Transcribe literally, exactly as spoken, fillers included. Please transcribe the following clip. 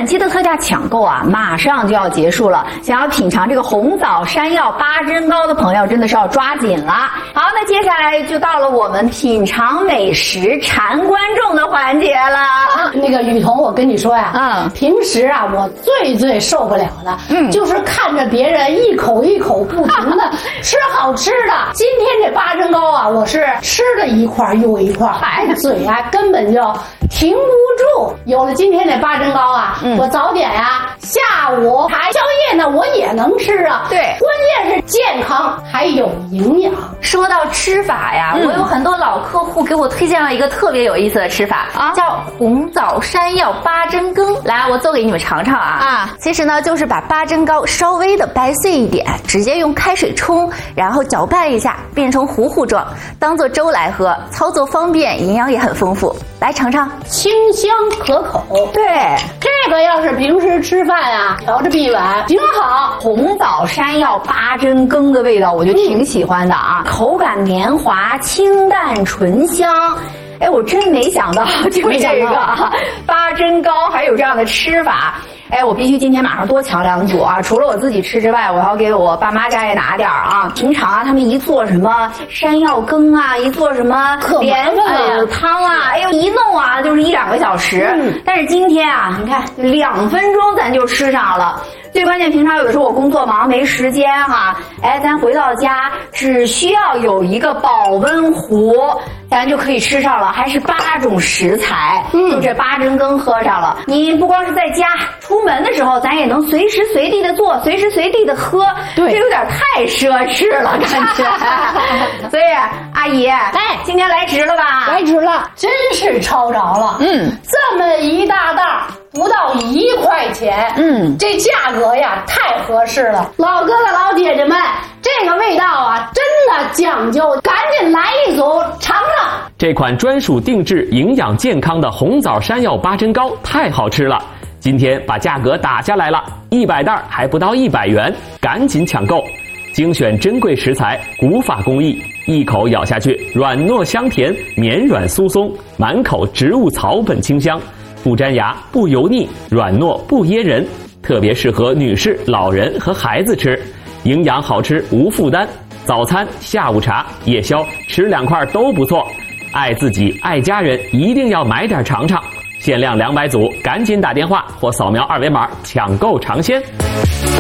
本期的特价抢购啊，马上就要结束了。想要品尝这个红枣山药八珍糕的朋友，真的是要抓紧了。好，那接下来就到了我们品尝美食、馋观众的环节了。 啊、那个雨桐，我跟你说呀， 嗯， 平时啊，我最最受不了的，嗯，就是看着别人一口一口不停的吃好吃的。今天这八珍糕啊，我是吃了一块又一块，哎，嘴啊根本就停不住。有了今天这八珍糕啊，嗯、我早点呀、啊，下午还宵夜呢，我也能吃啊。 对， 关键是健康还有营养。 说到吃法呀，嗯、我有很多老客户给我推荐了一个特别有意思的吃法啊，叫红枣山药八珍羹。来，我做给你们尝尝啊。啊，其实呢，就是把八珍糕稍微的掰碎一点，直接用开水冲，然后搅拌一下，变成糊糊状，当做粥来喝，操作方便，营养也很丰富。来尝尝， 清香可口。 对， 这个要是平时吃饭啊，调着一碗挺好。 红枣山药八珍羹的味道，我就挺喜欢的啊，嗯、口感绵滑，清淡醇香。哎，我真没想到，就这个八珍糕还有这样的吃法。哎，我必须今天马上多抢两组啊！除了我自己吃之外，我要给我爸妈家也拿点啊。平常啊，他们一做什么山药羹啊，一做什么莲子汤啊，哎呦，一弄啊就是一两个小时。嗯、但是今天啊，你看两分钟咱就吃上了。最关键，平常有的时候我工作忙没时间哈、啊，哎，咱回到家只需要有一个保温壶，咱就可以吃上了，还是八种食材，嗯，就这八珍羹喝上了。你不光是在家，出门的时候咱也能随时随地的做，随时随地的喝，对，这有点太奢侈了，感觉。所以阿姨，哎，今天来值了吧？ 来值了，真是超着了。嗯，这么一大袋不到一块钱，嗯，这价格呀太合适了。老哥哥老姐姐们，这个味道啊真的讲究，赶紧来一组尝尝。 这款专属定制营养健康的红枣山药八珍糕太好吃了，今天把价格打下来了，一百袋还不到一百元，赶紧抢购。精选珍贵食材，古法工艺，一口咬下去软糯香甜，绵软酥松，满口植物草本清香，不粘牙，不油腻，软糯不噎人，特别适合女士、老人和孩子吃，营养好吃无负担，早餐、下午茶、夜宵吃两块都不错。爱自己爱家人，一定要买点尝尝，限量两百组，赶紧打电话或扫描二维码抢购尝鲜。